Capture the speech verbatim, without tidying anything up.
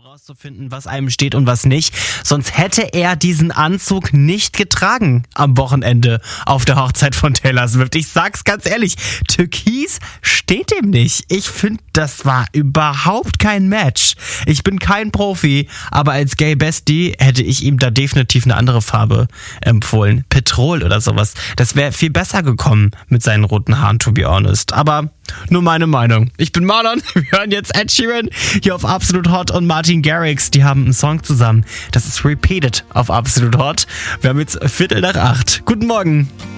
rauszufinden, was einem steht und was nicht. Sonst hätte er diesen Anzug nicht getragen am Wochenende auf der Hochzeit von Taylor Swift. Ich sag's ganz ehrlich, Türkis steht ihm nicht. Ich finde, das war überhaupt kein Match. Ich bin kein Profi, aber als Gay Bestie hätte ich ihm da definitiv eine andere Farbe empfohlen. Petrol oder sowas. Das wäre viel besser gekommen mit seinen roten Haaren, to be honest. Aber nur meine Meinung. Ich bin Marlon, wir hören jetzt Ed Sheeran hier auf Absolut Hot und Martin Garrix. Die haben einen Song zusammen. Das ist Repeated auf Absolut Hot. Wir haben jetzt Viertel nach acht. Guten Morgen.